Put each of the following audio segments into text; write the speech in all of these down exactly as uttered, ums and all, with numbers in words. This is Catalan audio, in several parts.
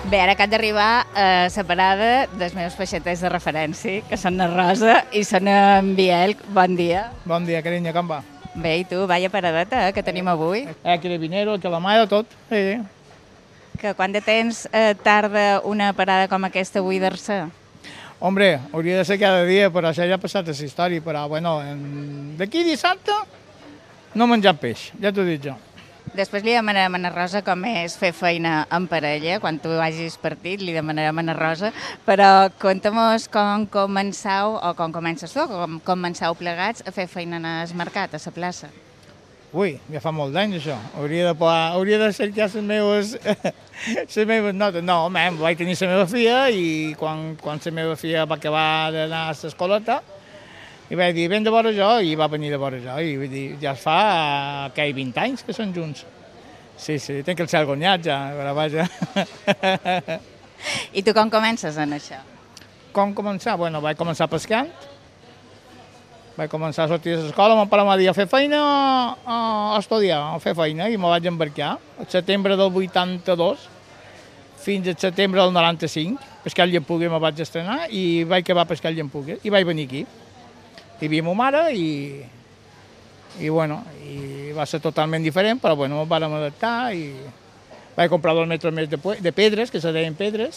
Bé, ara acab d'arribar a la parada dels meus peixaters de referència, que són na Rosa i són en Biel. Bon dia. Bon dia, carinyo, com va? Bé, i tu, vaya paradeta, eh, que tenim avui. Eh, carabinero, que la mà de tot. Sí. Que quant de temps eh, tarda una parada com aquesta a buidar-se? Hombre, hauria de ser cada dia, però això ja ha passat a la història, però bueno, en... d'aquí dissabte no menjar peix, ja t'ho dic jo. Després li demanarem a na Rosa com és fer feina en parella, quan tu hagis partit li demanarem a na Rosa, però conta'm com començau, o com comences tu, com començau plegats a fer feina en el mercat, a la plaça. Ui, ja fa molt d'anys això, hauria de, poder, hauria de cercar les meves, les meves notes. No, home, vaig tenir la meva filla i quan, quan la meva filla va acabar d'anar a l'escoleta, i vaig dir, ven de vora jo, i va venir de vora jo, i vull dir, ja fa que hi vint anys que són junts. Sí, sí, tenc el cel guanyat ja, però vaja. I tu com comences en això? Com començar? Bueno, vaig començar pescant, vaig començar a sortir de l'escola, mon pare m'ha dit a fer feina, a, a estudiar, a fer feina, i me vaig embarcar. El setembre del vuitanta-dos fins al setembre del noranta-cinc, pescar el llampuguer me vaig estrenar i vaig acabar pescar el llampuguer i vaig venir aquí. Hi havia ma mare i, i, bueno, i va ser totalment diferent, però bueno, em vàrem adaptar i vaig comprar dos metres més de, de pedres, que se deien pedres,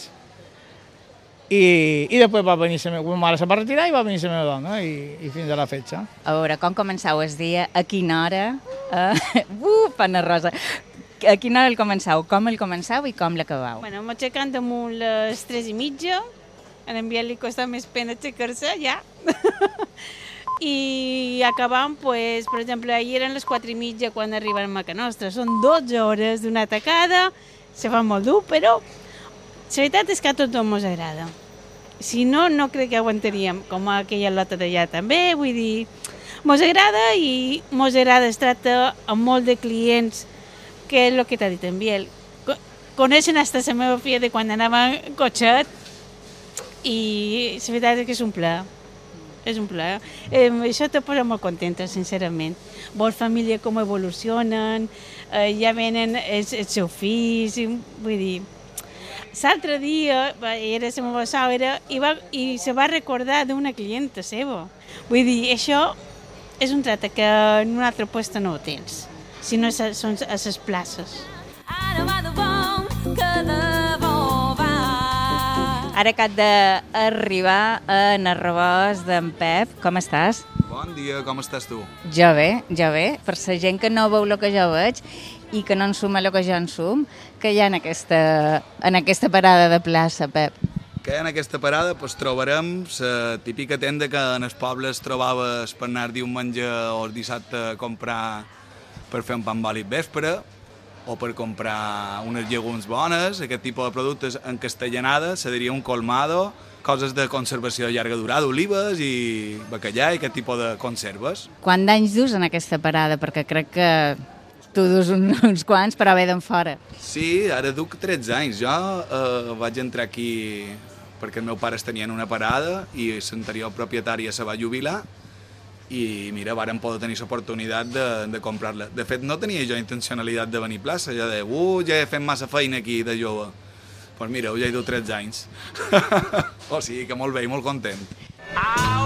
i, i després va venir la meva mare, se va retirar i va venir la meva dona i, i fins a la fetge. A veure, com començau el dia, a quina hora? Uh, uh, pana Rosa! A quina hora el començau? Com el començau i com l'acabau? Bueno, m'aixecant damunt les tres i mitja, a l'enviat li costa més pena aixecar-se, ja. I acabam, pues, per exemple, ahir eren les quatre i mitja quan arribem a Can Nostra. Són dotze hores d'una tacada, se fa molt dur, però la veritat és que a tothom ens agrada. Si no, no crec que aguantaríem, com aquella lota d'allà també, vull dir, ens agrada i ens agrada, es tracta amb molt de clients, que és el que t'ha dit en Biel. Coneixen fins la meva filla de quan anava en cotxet i la veritat és que és un plaer. És un plaer. Eh, això te posa molt contenta, sincerament. Veus família com evolucionen, eh, ja venen els, els seus fills, i, vull dir... L'altre dia era la meva sogra i, va, i se va recordar d'una clienta seva. Vull dir, això és un tracte que en un altre lloc no ho tens, si no són a les places. Ara acab d'arribar a Narrabós d'en Pep. Com estàs? Bon dia, com estàs tu? Jo bé, jo bé. Per la gent que no veu el que jo veig i que no ensuma el que jo ensum, que hi ha en aquesta, en aquesta parada de plaça, Pep? Que en aquesta parada pues, trobarem la típica tenda que en els pobles trobaves per anar diumenge o dissabte a comprar per fer un pan vàlid vespre, o per comprar unes llegums bones, aquest tipus de productes en castellanada, se diria un colmado, coses de conservació de llarga durada, olives i bacallà i aquest tipus de conserves. Quant d'anys dus en aquesta parada? Perquè crec que tu dus un, uns quants, però ve d'en fora. Sí, ara duc tretze anys. Jo eh, vaig entrar aquí perquè els meus pares tenien una parada i l'anterior propietària se va jubilar i mira, vàrem poder tenir l'oportunitat de, de comprar-la. De fet, no tenia jo intencionalitat de venir a plaça, ja de, uh, ja he fet massa feina aquí de jove. Doncs pues mira, ja he dut tretze anys. O sigui que molt bé i molt content.